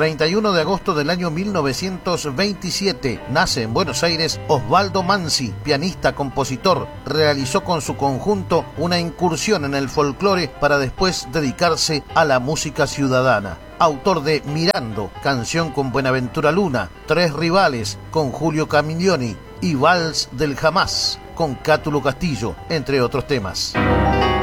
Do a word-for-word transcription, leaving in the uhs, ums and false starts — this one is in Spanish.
treinta y uno de agosto del año mil novecientos veintisiete, nace en Buenos Aires Osvaldo Manzi, pianista, compositor. Realizó con su conjunto una incursión en el folclore para después dedicarse a la música ciudadana. Autor de Mirando, canción con Buenaventura Luna, Tres Rivales con Julio Camiglioni y Vals del Jamás con Cátulo Castillo, entre otros temas.